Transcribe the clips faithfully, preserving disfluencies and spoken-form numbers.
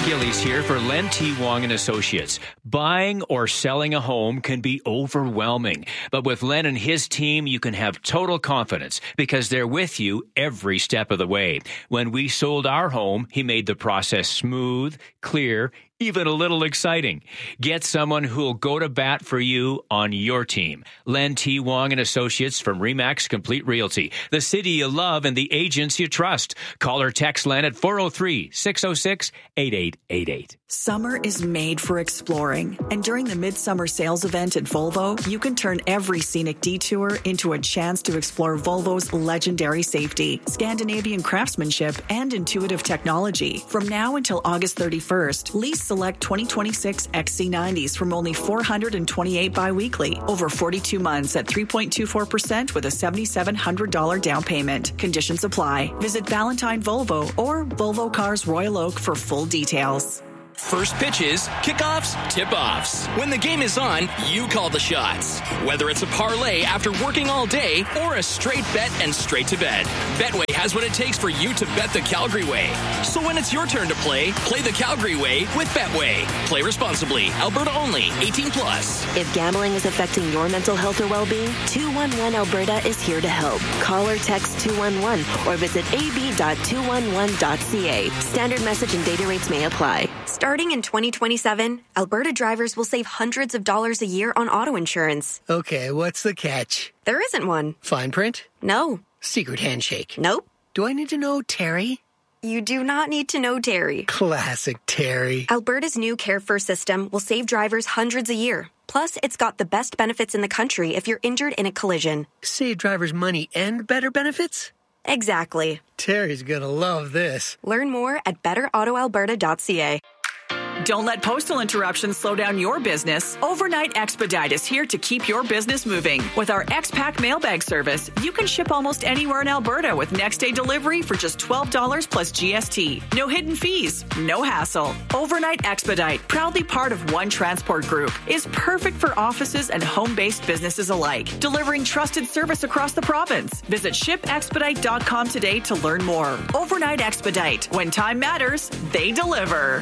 Gillies here for Len T. Wong and Associates. Buying or selling a home can be overwhelming, but with Len and his team, you can have total confidence because they're with you every step of the way. When we sold our home, he made the process smooth, clear, even a little exciting. Get someone who'll go to bat for you on your team. Len T. Wong and Associates from Remax Complete Realty, the city you love and the agents you trust. Call or text Len at four oh three, six oh six, eight eight eight eight. Summer is made for exploring, and during the Midsummer Sales event at Volvo, you can turn every scenic detour into a chance to explore Volvo's legendary safety, Scandinavian craftsmanship, and intuitive technology. From now until August thirty-first, lease select twenty twenty-six X C nineties from only four hundred twenty-eight biweekly, over forty-two months at three point two four percent with a seven thousand seven hundred dollars down payment. Conditions apply. Visit Valentine Volvo or Volvo Cars Royal Oak for full details. First pitches, kickoffs, tip-offs. When the game is on, you call the shots. Whether it's a parlay after working all day or a straight bet and straight to bed, Betway has what it takes for you to bet the Calgary way. So when it's your turn to play, play the Calgary way with Betway. Play responsibly. Alberta only. eighteen plus. If gambling is affecting your mental health or well-being, two one one Alberta is here to help. Call or text two one one or visit a b dot two one one dot c a. Standard message and data rates may apply. Starting in twenty twenty-seven, Alberta drivers will save hundreds of dollars a year on auto insurance. Okay, what's the catch? There isn't one. Fine print? No. Secret handshake? Nope. Do I need to know Terry? You do not need to know Terry. Classic Terry. Alberta's new Care First system will save drivers hundreds a year. Plus, it's got the best benefits in the country if you're injured in a collision. Save drivers money and better benefits? Exactly. Terry's gonna love this. Learn more at better auto alberta dot c a. Don't let postal interruptions slow down your business. Overnight Expedite is here to keep your business moving. With our X-Pack mailbag service, you can ship almost anywhere in Alberta with next-day delivery for just twelve dollars plus G S T. No hidden fees, no hassle. Overnight Expedite, proudly part of One Transport Group, is perfect for offices and home-based businesses alike, delivering trusted service across the province. Visit ship expedite dot com today to learn more. Overnight Expedite. When time matters, they deliver.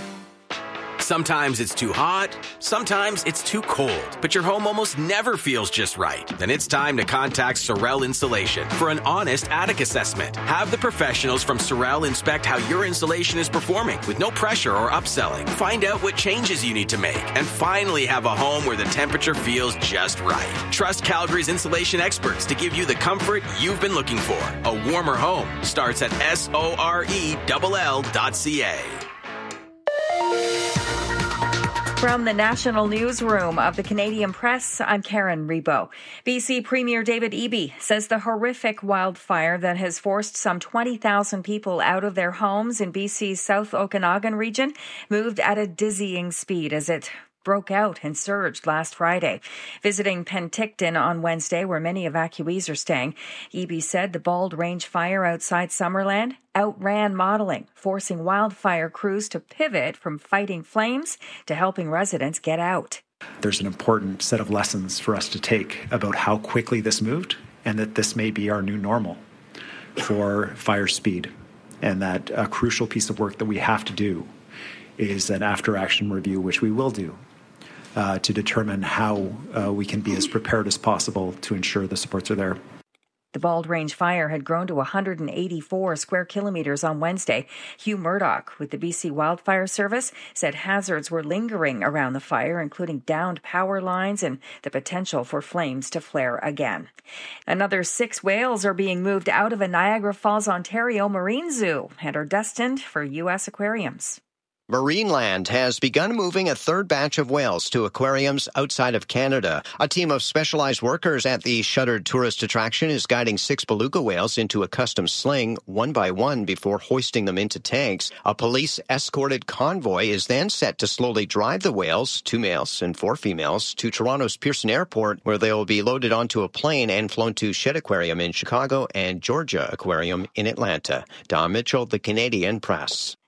Sometimes it's too hot, sometimes it's too cold, but your home almost never feels just right. Then it's time to contact Sorel Insulation for an honest attic assessment. Have the professionals from Sorel inspect how your insulation is performing with no pressure or upselling. Find out what changes you need to make and finally have a home where the temperature feels just right. Trust Calgary's insulation experts to give you the comfort you've been looking for. A warmer home starts at S O R E L L dot C A. From the National Newsroom of the Canadian Press, I'm Karen Rebo. B C Premier David Eby says the horrific wildfire that has forced some twenty thousand people out of their homes in B C's South Okanagan region moved at a dizzying speed as it broke out and surged last Friday. Visiting Penticton on Wednesday, where many evacuees are staying, Eby said the Bald Range fire outside Summerland outran modeling, forcing wildfire crews to pivot from fighting flames to helping residents get out. There's an important set of lessons for us to take about how quickly this moved and that this may be our new normal for fire speed, and that a crucial piece of work that we have to do is an after-action review, which we will do, Uh, to determine how uh, we can be as prepared as possible to ensure the supports are there. The Bald Range fire had grown to one hundred eighty-four square kilometres on Wednesday. Hugh Murdoch with the B C Wildfire Service said hazards were lingering around the fire, including downed power lines and the potential for flames to flare again. Another six whales are being moved out of a Niagara Falls, Ontario marine zoo and are destined for U S aquariums. Marineland has begun moving a third batch of whales to aquariums outside of Canada. A team of specialized workers at the shuttered tourist attraction is guiding six beluga whales into a custom sling, one by one, before hoisting them into tanks. A police-escorted convoy is then set to slowly drive the whales, two males and four females, to Toronto's Pearson Airport, where they will be loaded onto a plane and flown to Shedd Aquarium in Chicago and Georgia Aquarium in Atlanta. Don Mitchell, The Canadian Press.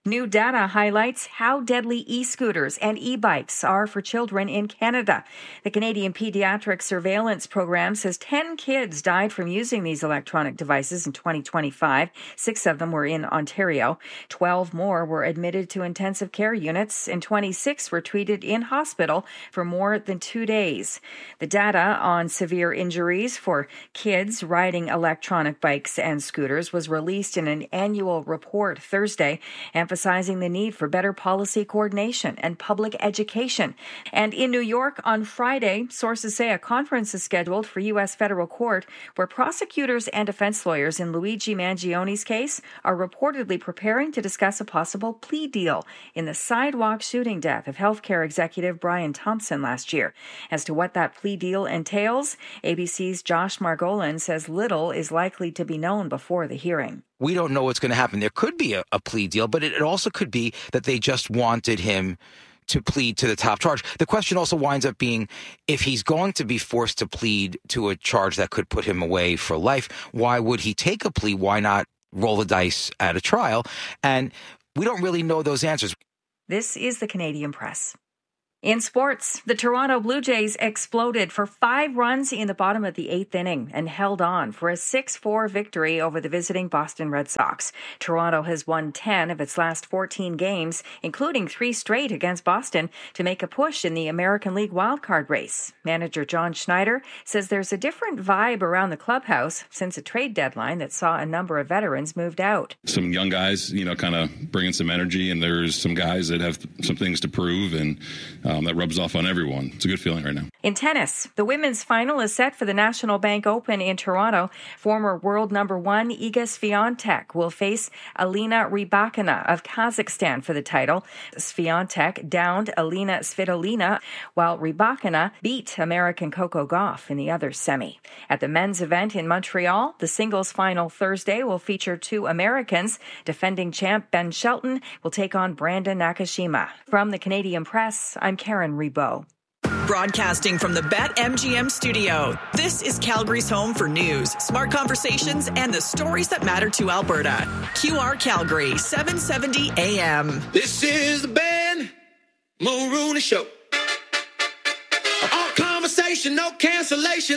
New data highlights how deadly e-scooters and e-bikes are for children in Canada. The Canadian Pediatric Surveillance Program says ten kids died from using these electronic devices in twenty twenty-five. Six of them were in Ontario. Twelve more were admitted to intensive care units, and twenty-six were treated in hospital for more than two days. The data on severe injuries for kids riding electronic bikes and scooters was released in an annual report Thursday, emphasizing emphasizing the need for better policy coordination and public education. And in New York on Friday, sources say a conference is scheduled for U S federal court where prosecutors and defense lawyers in Luigi Mangione's case are reportedly preparing to discuss a possible plea deal in the sidewalk shooting death of healthcare executive Brian Thompson last year. As to what that plea deal entails, A B C's Josh Margolin says little is likely to be known before the hearing. We don't know what's going to happen. There could be a, a plea deal, but it, it also could be that they just wanted him to plead to the top charge. The question also winds up being, if he's going to be forced to plead to a charge that could put him away for life, why would he take a plea? Why not roll the dice at a trial? And we don't really know those answers. This is the Canadian Press. In sports, the Toronto Blue Jays exploded for five runs in the bottom of the eighth inning and held on for a six four victory over the visiting Boston Red Sox. Toronto has won ten of its last fourteen games, including three straight against Boston, to make a push in the American League wildcard race. Manager John Schneider says there's a different vibe around the clubhouse since a trade deadline that saw a number of veterans moved out. Some young guys, you know, kind of bringing some energy, and there's some guys that have some things to prove, and Um, that rubs off on everyone. It's a good feeling right now. In tennis, the women's final is set for the National Bank Open in Toronto. Former world number one Iga Swiatek will face Alina Rybakina of Kazakhstan for the title. Swiatek downed Alina Svitolina, while Rybakina beat American Coco Gauff in the other semi. At the men's event in Montreal, the singles final Thursday will feature two Americans. Defending champ Ben Shelton will take on Brandon Nakashima. From the Canadian Press, I'm Karen Rebo. Broadcasting from the BetMGM studio, this is Calgary's home for news, smart conversations, and the stories that matter to Alberta. Q R Calgary, seven seventy A M. This is the Ben Mulrooney Show. All conversation, no cancellation.